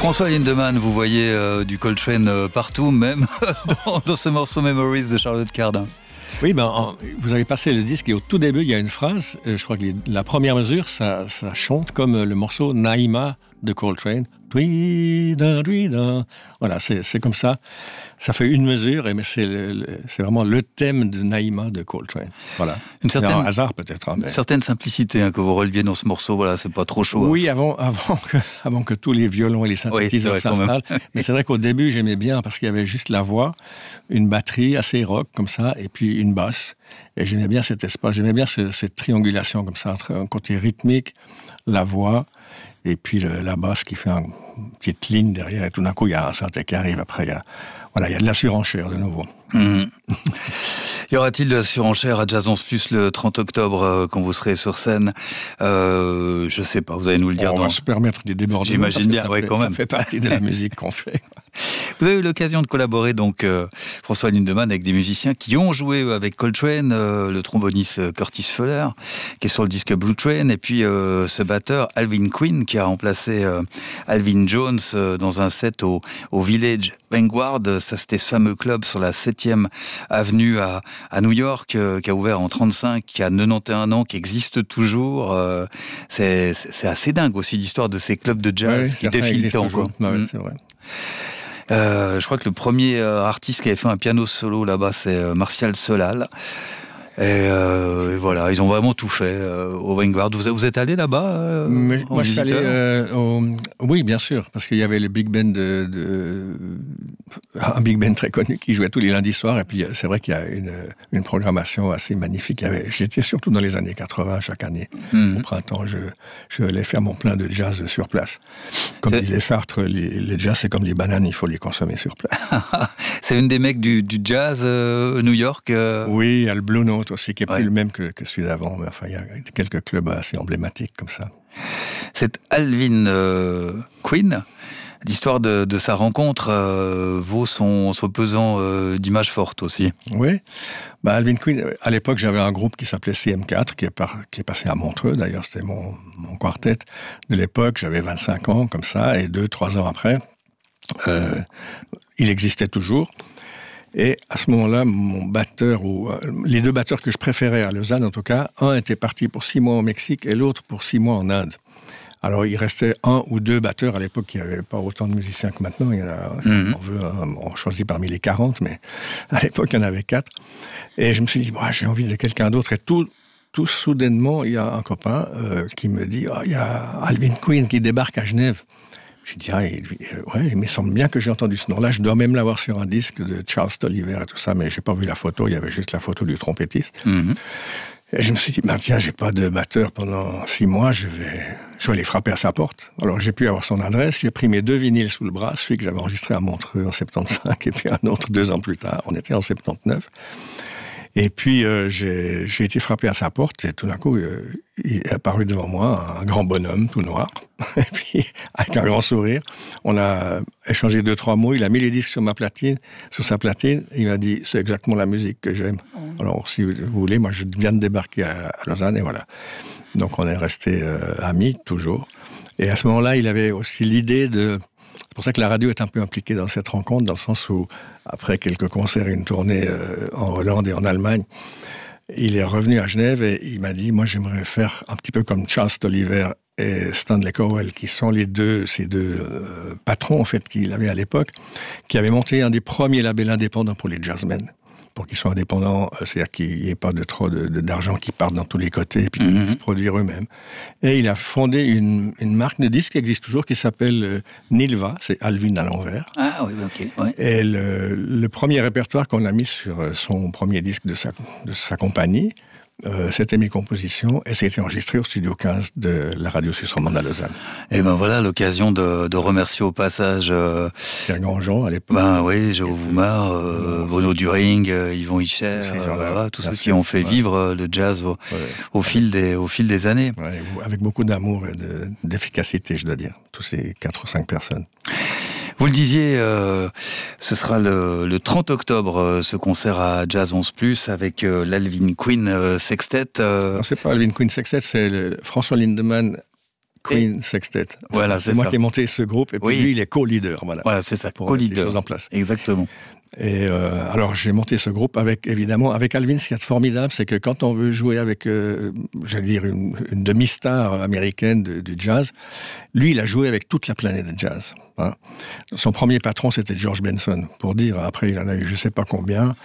François Lindemann, vous voyez du Coltrane partout, même dans ce morceau Memories de Charlotte Cardin. Oui, vous avez passé le disque et au tout début, il y a une phrase, je crois que la première mesure, ça chante comme le morceau Naïma de Coltrane. Voilà, c'est comme ça. Ça fait une mesure, mais c'est vraiment le thème de Naïma de Coltrane. Voilà. C'est un hasard peut-être. Une certaine simplicité que vous releviez dans ce morceau, voilà, c'est pas trop chaud. Oui, avant que tous les violons et les synthétiseurs s'installent. Mais c'est vrai qu'au début, j'aimais bien parce qu'il y avait juste la voix, une batterie assez rock comme ça, et puis une basse. Et j'aimais bien cet espace, j'aimais bien cette triangulation comme ça, entre un côté rythmique, la voix, et puis la basse qui fait une petite ligne derrière, et tout d'un coup, il y a un synthé qui arrive. Après, il y a de la surenchère de nouveau. Mmh. Y aura-t-il de la surenchère à Jazz 11 Plus le 30 octobre quand vous serez sur scène? Je sais pas, vous allez nous le dire. On va se permettre des débordements. J'imagine bien, quand même. Ça fait partie de la musique qu'on fait. Vous avez eu l'occasion de collaborer, donc, François Lindemann, avec des musiciens qui ont joué avec Coltrane, le tromboniste Curtis Fuller, qui est sur le disque Blue Train, et puis ce batteur Alvin Queen, qui a remplacé Alvin Jones dans un set au Village Vanguard. Ça, c'était ce fameux club sur la 7e avenue à New York, qui a ouvert en 1935, qui a 91 ans, qui existe toujours. C'est assez dingue aussi l'histoire de ces clubs de jazz qui défilent encore. C'est vrai. Je crois que le premier artiste qui avait fait un piano solo là-bas, c'est Martial Solal. Et voilà, ils ont vraiment tout fait au Vanguard. Vous êtes allé là-bas moi, je suis allé oui, bien sûr, parce qu'il y avait le big band un big band très connu qui jouait tous les lundis soirs. Et puis c'est vrai qu'il y a une programmation assez magnifique. J'étais surtout dans les années 80 chaque année. Au printemps, je allais faire mon plein de jazz sur place. Comme disait Sartre, les jazz c'est comme les bananes, il faut les consommer sur place. C'est une des mecs du jazz New York. Oui, il y a le Blue Note aussi, qui n'est plus le même que celui d'avant. Mais enfin, il y a quelques clubs assez emblématiques comme ça. C'est Alvin Queen. L'histoire de sa rencontre vaut son pesant d'images fortes aussi. Oui. Alvin Queen, à l'époque, j'avais un groupe qui s'appelait CM4, qui est passé à Montreux. D'ailleurs, c'était mon quartet de l'époque. J'avais 25 ans, comme ça. Et 2-3 ans après, il existait toujours. Et à ce moment-là, mon batteur, les deux batteurs que je préférais à Lausanne, en tout cas, un était parti pour 6 mois au Mexique et l'autre pour 6 mois en Inde. Alors, il restait 1 ou 2 batteurs. À l'époque, il n'y avait pas autant de musiciens que maintenant. Il y en a, on choisit parmi les 40, mais à l'époque, il y en avait 4. Et je me suis dit, j'ai envie de quelqu'un d'autre. Et tout soudainement, il y a un copain qui me dit, il y a Alvin Queen qui débarque à Genève. J'ai dit, il me semble bien que j'ai entendu ce nom-là. Je dois même l'avoir sur un disque de Charles Tolliver et tout ça, mais j'ai pas vu la photo. Il y avait juste la photo du trompettiste. Et je me suis dit, tiens, j'ai pas de batteur pendant 6 mois, je vais aller frapper à sa porte. Alors j'ai pu avoir son adresse, j'ai pris mes 2 vinyles sous le bras, celui que j'avais enregistré à Montreux en 75, et puis un autre 2 ans plus tard. On était en 79. Et puis, j'ai été frappé à sa porte, et tout d'un coup, il est apparu devant moi, un grand bonhomme, tout noir, et puis, avec un grand sourire. On a échangé 2-3 mots, il a mis les disques sur sa platine, il m'a dit, c'est exactement la musique que j'aime. Alors, si vous voulez, moi, je viens de débarquer à Lausanne, et voilà. Donc, on est restés amis, toujours. Et à ce moment-là, il avait aussi l'idée de... C'est pour ça que la radio est un peu impliquée dans cette rencontre, dans le sens où, après quelques concerts et une tournée en Hollande et en Allemagne, il est revenu à Genève et il m'a dit, moi j'aimerais faire un petit peu comme Charles Tolliver et Stanley Cowell, qui sont ces deux patrons en fait qu'il avait à l'époque, qui avaient monté un des premiers labels indépendants pour les jazzmen. Pour qu'ils soient indépendants, c'est-à-dire qu'il n'y ait pas trop d'argent qui parte dans tous les côtés, et puis qu'ils se produire eux-mêmes. Et il a fondé une marque de disques qui existe toujours, qui s'appelle Nilva, c'est Alvin à l'envers. Ah oui, ok. Ouais. Et le premier répertoire qu'on a mis sur son premier disque de sa compagnie, c'était mes compositions, et c'était enregistré au studio 15 de la radio suisse romande à Lausanne. Et voilà l'occasion de remercier au passage Pierre Grandjean à l'époque. Oui, Géo Voumar, Bono During, Yvon Hicher, tous ceux qui ont fait vivre le jazz au fil des années. Ouais, avec beaucoup d'amour et d'efficacité, je dois dire, tous ces 4 ou 5 personnes. Vous le disiez, ce sera le 30 octobre, ce concert à Jazz 11+, avec l'Alvin Queen Sextet. Non, c'est pas Alvin Queen Sextet, c'est François Lindemann Queen Sextet. Voilà, c'est moi qui ai monté ce groupe, et puis lui, il est co-leader. Voilà, c'est ça, pour mettre les choses en place. Exactement. Et alors j'ai monté ce groupe avec Alvin. Ce qui est formidable, c'est que quand on veut jouer avec, j'allais dire une demi-star américaine du jazz, lui il a joué avec toute la planète de jazz. Hein. Son premier patron c'était George Benson, pour dire. Après il en a eu je sais pas combien.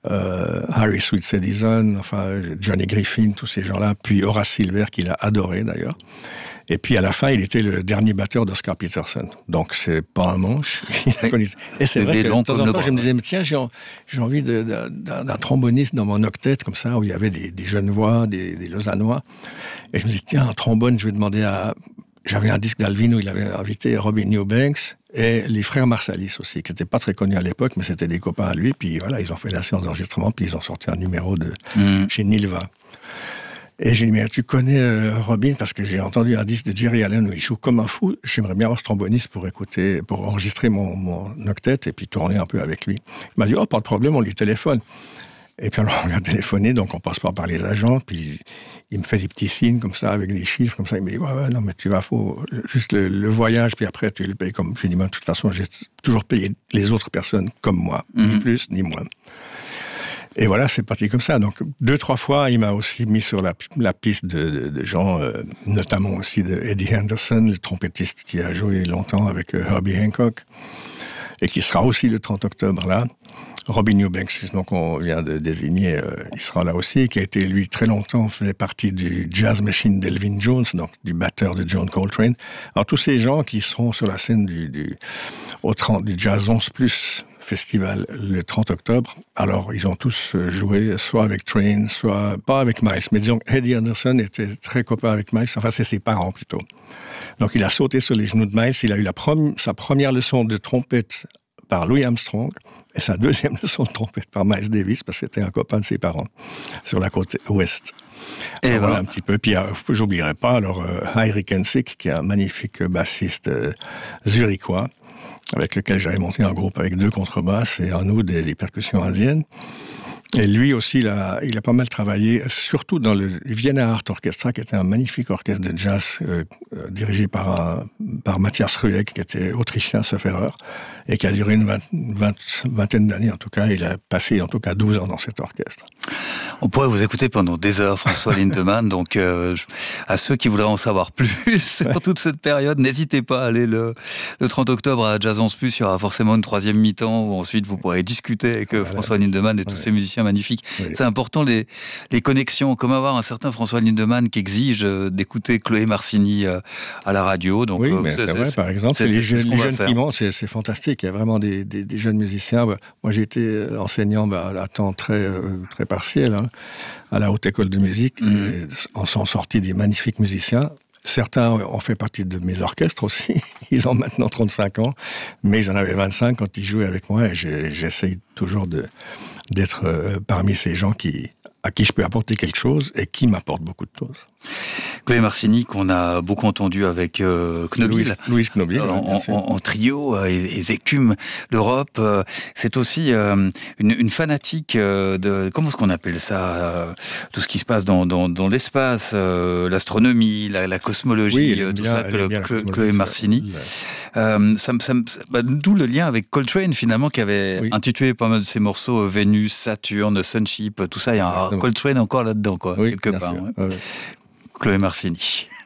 Harry Sweet Edison, enfin Johnny Griffin, tous ces gens-là, puis Horace Silver qu'il a adoré d'ailleurs. Et puis à la fin, il était le dernier batteur d'Oscar Peterson. Donc c'est pas un manche. Et c'est vrai que de temps en temps, je me disais, mais tiens, j'ai envie d'un tromboniste dans mon octet, comme ça, où il y avait des jeunes voix, des Lausannois. Et je me dis, tiens, un trombone, je vais demander à... J'avais un disque d'Alvin où il avait invité Robin Eubanks et les frères Marsalis aussi, qui n'étaient pas très connus à l'époque, mais c'était des copains à lui. Puis voilà, ils ont fait la séance d'enregistrement, puis ils ont sorti un numéro chez Nilva. Et j'ai dit, mais tu connais Robin, parce que j'ai entendu un disque de Jerry Allen où il joue comme un fou. J'aimerais bien avoir ce tromboniste pour enregistrer mon octet et puis tourner un peu avec lui. Il m'a dit, oh, pas de problème, on lui téléphone. Et puis alors, on lui a téléphoné, donc on passe par les agents, puis il me fait des petits signes comme ça, avec des chiffres comme ça. Il me dit, ouais, non, mais faut juste le voyage, puis après tu le payes comme... J'ai dit, de toute façon, j'ai toujours payé les autres personnes comme moi, ni plus ni moins. Et voilà, c'est parti comme ça. Donc, 2-3 fois, il m'a aussi mis sur la piste de gens, notamment aussi de Eddie Henderson, le trompettiste qui a joué longtemps avec Herbie Hancock, et qui sera aussi le 30 octobre là. Robin Eubanks, donc on vient de désigner, il sera là aussi, qui a été, lui, très longtemps, faisait partie du Jazz Machine d'Elvin Jones, donc du batteur de John Coltrane. Alors, tous ces gens qui seront sur la scène du Jazz 11+, festival le 30 octobre. Alors, ils ont tous joué, soit avec Train, soit pas avec Miles. Mais disons, Eddie Anderson était très copain avec Miles. Enfin, c'est ses parents, plutôt. Donc, il a sauté sur les genoux de Miles. Il a eu sa première leçon de trompette par Louis Armstrong et sa deuxième leçon de trompette par Miles Davis, parce que c'était un copain de ses parents, sur la côte ouest. Et voilà un petit peu. Puis, j'oublierai pas, alors, Heiri Kensik, qui est un magnifique bassiste zurichois, avec lequel j'avais monté un groupe avec 2 contrebasses et un oud des percussions indiennes. Et lui aussi, il a pas mal travaillé, surtout dans le Vienna Art Orchestra, qui était un magnifique orchestre de jazz dirigé par Matthias Rueck, qui était autrichien, sauf erreur, et qui a duré une vingtaine d'années en tout cas. Il a passé en tout cas 12 ans dans cet orchestre. On pourrait vous écouter pendant des heures, François Lindemann. Donc, à ceux qui voudraient en savoir plus sur toute cette période, n'hésitez pas à aller le 30 octobre à Jazz 11+. Il y aura forcément une 3e mi-temps où ensuite vous pourrez discuter avec François Lindemann et tous ces musiciens magnifiques. Oui. C'est important les connexions, comme avoir un certain François Lindemann qui exige d'écouter Chloé Marcini à la radio. Donc, oui, mais c'est vrai, par exemple, les jeunes qui montent, c'est fantastique. Il y a vraiment des jeunes musiciens. Moi, j'ai été enseignant à temps très partiel, hein, à la Haute École de musique. Et en sont sortis des magnifiques musiciens. Certains ont fait partie de mes orchestres aussi. Ils ont maintenant 35 ans, mais ils en avaient 25 quand ils jouaient avec moi. Et j'essaye toujours d'être parmi ces gens à qui je peux apporter quelque chose et qui m'apportent beaucoup de choses. Chloé Marcini, qu'on a beaucoup entendu avec Knobil, Louise Knobil, en trio, ils écument l'Europe. C'est aussi une fanatique de, comment est-ce qu'on appelle ça, tout ce qui se passe dans l'espace, l'astronomie, la cosmologie, tout ça, Chloé Marcini. D'où le lien avec Coltrane, finalement, qui avait intitulé pas mal de ses morceaux Vénus, Saturne, Sunship, tout ça. Il y a un Coltrane encore là-dedans, quoi, quelque part. Ouais. Chloé Marcini.